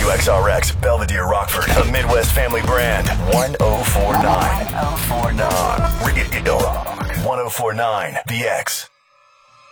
WXRX, Belvedere, Rockford, a Midwest family brand. 1049. 1049. 1049. The X.